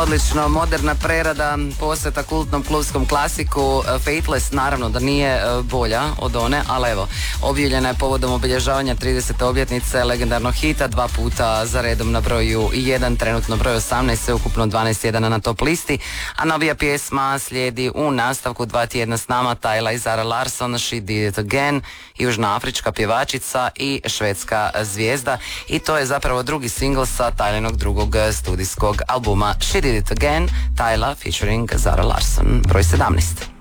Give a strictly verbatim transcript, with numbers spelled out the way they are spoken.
Odlično, moderna prerada posveta kultnom klubskom klasiku. Faithless naravno da nije bolja od one, ali evo, objavljena je povodom obilježavanja tridesete obljetnice legendarnog hita, dva puta za redom na broju jedan, trenutno broj osamnaest, sve ukupno dvanaest tjedana na top listi, a novija pjesma slijedi u nastavku dva tjedna s nama, Tyla i Zara Larsson, She Did It Again, južnoafrička pjevačica i švedska zvijezda, i to je zapravo drugi singl sa Tylinog drugog studijskog albuma She Did It Again, Tyla featuring Zara Larsson, broj sedamnaest.